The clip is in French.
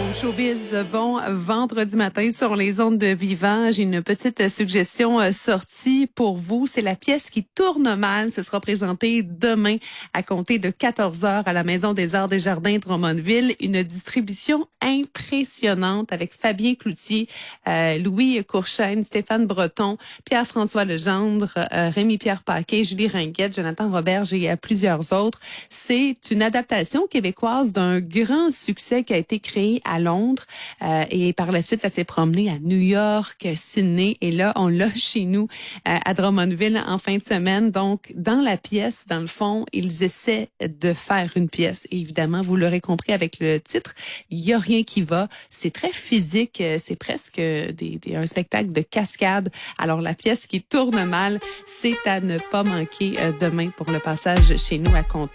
Showbiz, bon vendredi matin sur les ondes de Vivant. J'ai une petite suggestion sortie pour vous. C'est la pièce qui tourne mal. Ce sera présenté demain à compter de 14h à la Maison des Arts des Jardins de Drummondville. Une distribution impressionnante avec Fabien Cloutier, Louis Courchaine, Stéphane Breton, Pierre-François Legendre, Rémi-Pierre Paquet, Julie Ringuette, Jonathan Roberge et plusieurs autres. C'est une adaptation québécoise d'un grand succès qui a été créé à Londres et par la suite, ça s'est promené à New York, Sydney et là, on l'a chez nous à Drummondville en fin de semaine. Donc, dans la pièce, dans le fond, ils essaient de faire une pièce. Et évidemment, vous l'aurez compris avec le titre, il y a rien qui va. C'est très physique, c'est presque un spectacle de cascade. Alors, la pièce qui tourne mal, c'est à ne pas manquer demain pour le passage chez nous à compter